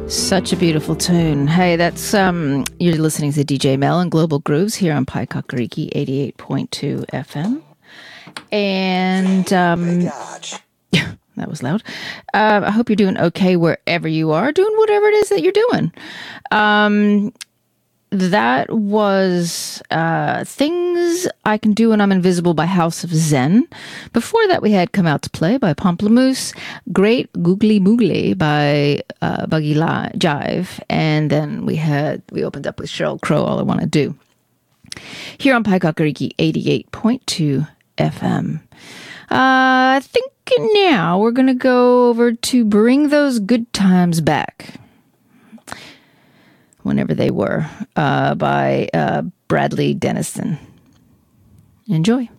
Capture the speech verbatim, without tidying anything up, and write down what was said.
Such a beautiful tune. Hey, that's um you're listening to D J Mel and Global Grooves here on Pai Kakariki eighty-eight point two F M. And um that was loud. Uh, I hope you're doing okay wherever you are, doing whatever it is that you're doing. Um That was uh, Things I Can Do When I'm Invisible by House of Zen. Before that, we had Come Out to Play by Pomplamoose, Great Googly Moogly by uh, Buggy Li- Jive, and then we had we opened up with Sheryl Crow, All I Want to Do. Here on Pai Kakariki eighty-eight point two F M. Uh, I think now we're going to go over to Bring Those Good Times Back. Whenever they were, uh, by uh, Bradley Dennison. Enjoy.